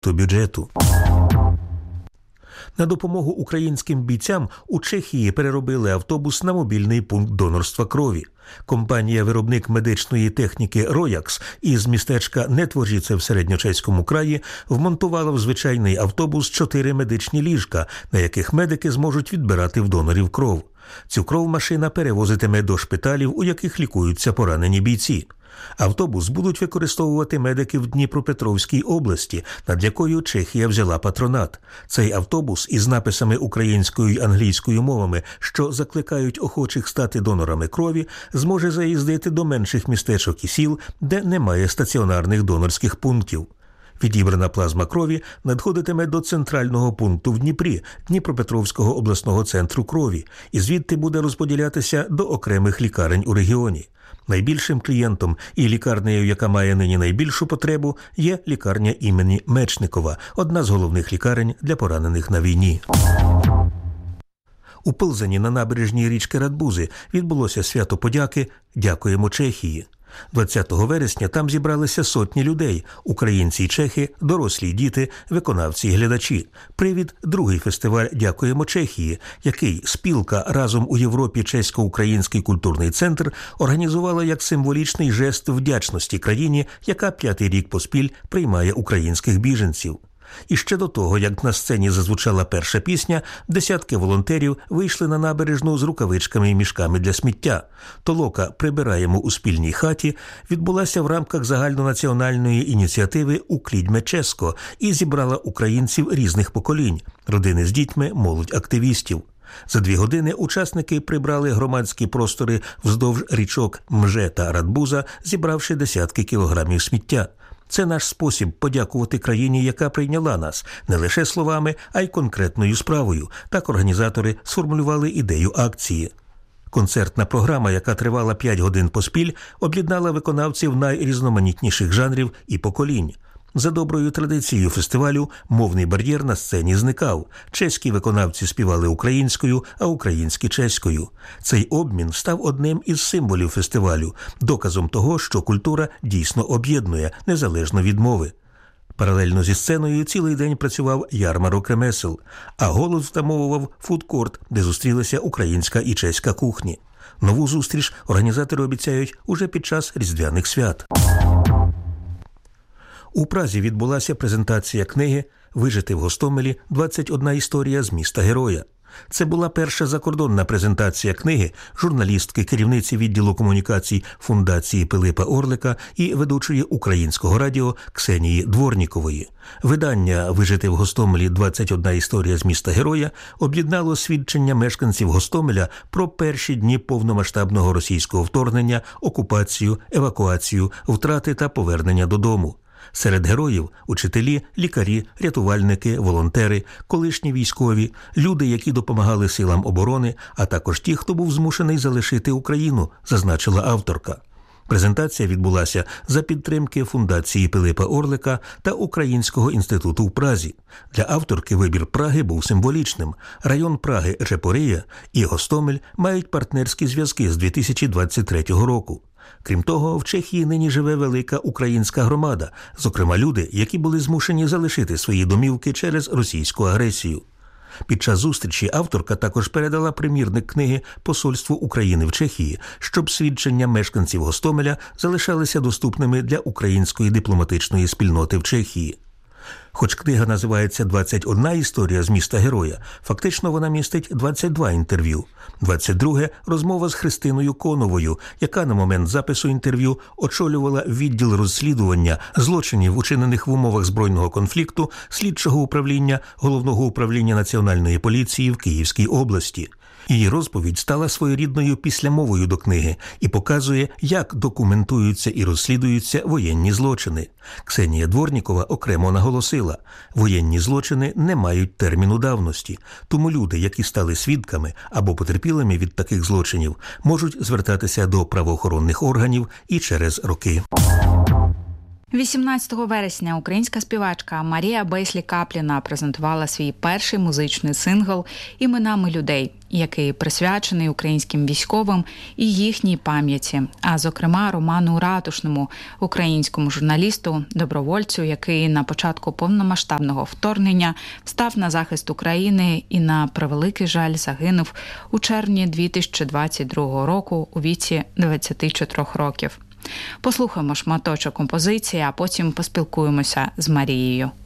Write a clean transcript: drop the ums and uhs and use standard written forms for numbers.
бюджету. На допомогу українським бійцям у Чехії переробили автобус на мобільний пункт донорства крові. Компанія-виробник медичної техніки «Роякс» із містечка Нетворжіце в Середньочеському краї вмонтувала в звичайний автобус 4 медичні ліжка, на яких медики зможуть відбирати в донорів кров. Цю кров машина перевозитиме до шпиталів, у яких лікуються поранені бійці. Автобус будуть використовувати медики в Дніпропетровській області, над якою Чехія взяла патронат. Цей автобус із написами українською й англійською мовами, що закликають охочих стати донорами крові, зможе заїздити до менших містечок і сіл, де немає стаціонарних донорських пунктів. Відібрана плазма крові надходитиме до центрального пункту в Дніпрі, Дніпропетровського обласного центру крові, і звідти буде розподілятися до окремих лікарень у регіоні. Найбільшим клієнтом і лікарнею, яка має нині найбільшу потребу, є лікарня імені Мечникова, одна з головних лікарень для поранених на війні. У Пилзені на набережній річки Радбузи відбулося свято подяки «Дякуємо Чехії». 20 вересня там зібралися сотні людей – українці й чехи, дорослі й діти, виконавці й глядачі. Привід – другий фестиваль «Дякуємо Чехії», який спілка «Разом у Європі Чесько-Український культурний центр» організувала як символічний жест вдячності країні, яка 5-й рік поспіль приймає українських біженців. І ще до того, як на сцені зазвучала перша пісня, десятки волонтерів вийшли на набережну з рукавичками і мішками для сміття. Толока «Прибираємо у спільній хаті» відбулася в рамках загальнонаціональної ініціативи «Уклідьме Ческо» і зібрала українців різних поколінь – родини з дітьми, молодь активістів. За 2 години учасники прибрали громадські простори вздовж річок Мже та Радбуза, зібравши десятки кілограмів сміття. Це наш спосіб подякувати країні, яка прийняла нас, не лише словами, а й конкретною справою. Так організатори сформулювали ідею акції. Концертна програма, яка тривала 5 годин поспіль, об'єднала виконавців найрізноманітніших жанрів і поколінь. За доброю традицією фестивалю мовний бар'єр на сцені зникав. Чеські виконавці співали українською, а українські – чеською. Цей обмін став одним із символів фестивалю, доказом того, що культура дійсно об'єднує, незалежно від мови. Паралельно зі сценою цілий день працював ярмарок ремесел, а голод втамовував фудкорт, де зустрілися українська і чеська кухні. Нову зустріч організатори обіцяють уже під час різдвяних свят. У Празі відбулася презентація книги «Вижити в Гостомелі. 21 історія з міста-героя». Це була перша закордонна презентація книги журналістки, керівниці відділу комунікацій Фундації Пилипа Орлика і ведучої Українського радіо Ксенії Дворнікової. Видання «Вижити в Гостомелі. 21 історія з міста-героя» об'єднало свідчення мешканців Гостомеля про перші дні повномасштабного російського вторгнення, окупацію, евакуацію, втрати та повернення додому. Серед героїв – учителі, лікарі, рятувальники, волонтери, колишні військові, люди, які допомагали силам оборони, а також ті, хто був змушений залишити Україну, зазначила авторка. Презентація відбулася за підтримки Фундації Пилипа Орлика та Українського інституту в Празі. Для авторки вибір Праги був символічним. Район Праги Чепория і Гостомель мають партнерські зв'язки з 2023 року. Крім того, в Чехії нині живе велика українська громада, зокрема люди, які були змушені залишити свої домівки через російську агресію. Під час зустрічі авторка також передала примірник книги Посольству України в Чехії, щоб свідчення мешканців Гостомеля залишалися доступними для української дипломатичної спільноти в Чехії. Хоч книга називається «21 історія з міста-героя», фактично вона містить 22 інтерв'ю. 22-ге – розмова з Христиною Коновою, яка на момент запису інтерв'ю очолювала відділ розслідування злочинів, учинених в умовах збройного конфлікту, слідчого управління Головного управління Національної поліції в Київській області. Її розповідь стала своєрідною післямовою до книги і показує, як документуються і розслідуються воєнні злочини. Ксенія Дворнікова окремо наголосила, воєнні злочини не мають терміну давності, тому люди, які стали свідками або потерпілими від таких злочинів, можуть звертатися до правоохоронних органів і через роки. 18 вересня українська співачка Марія Бейслі-Капліна презентувала свій перший музичний сингл «Іменами людей». який присвячений українським військовим і їхній пам'яті, а зокрема Роману Ратушному, українському журналісту, добровольцю, який на початку повномасштабного вторгнення став на захист України і, на превеликий жаль, загинув у червні 2022 року у віці 24 років. Послухаємо шматочок композиції, а потім поспілкуємося з Марією.